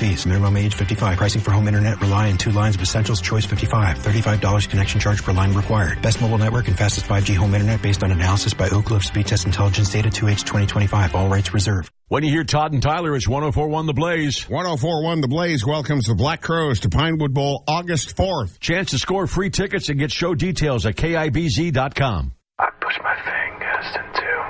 fees. Minimum age 55. Pricing for home internet. Rely on 2 lines of Essentials. Choice 55. $35 connection charge per line required. Best mobile network and fastest 5G home internet based on analysis by Oak Cliff Speed Test Intelligence Data 2H 2025. All rights reserved. When you hear Todd and Tyler, it's 104.1 The Blaze. 104.1 The Blaze welcomes the Black Crows to Pinewood Bowl August 4th. Chance to score free tickets and get show details at KIBZ.com.